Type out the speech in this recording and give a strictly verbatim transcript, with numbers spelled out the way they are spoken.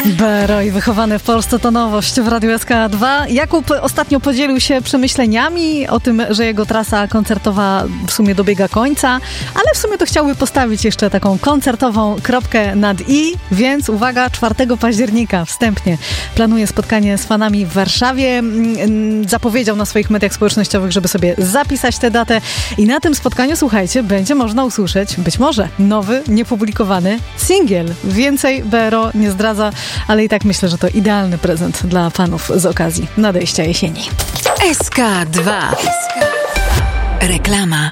Bero i wychowany w Polsce to nowość w Radiu S K dwa. Jakub ostatnio podzielił się przemyśleniami o tym, że jego trasa koncertowa w sumie dobiega końca, ale w sumie to chciałby postawić jeszcze taką koncertową kropkę nad i, więc uwaga, czwartego października wstępnie planuje spotkanie z fanami w Warszawie. Zapowiedział na swoich mediach społecznościowych, żeby sobie zapisać tę datę i na tym spotkaniu, słuchajcie, będzie można usłyszeć być może nowy, niepublikowany singiel. Więcej Bero nie zdradza, ale i tak myślę, że to idealny prezent dla fanów z okazji nadejścia jesieni. S K dwa. Reklama.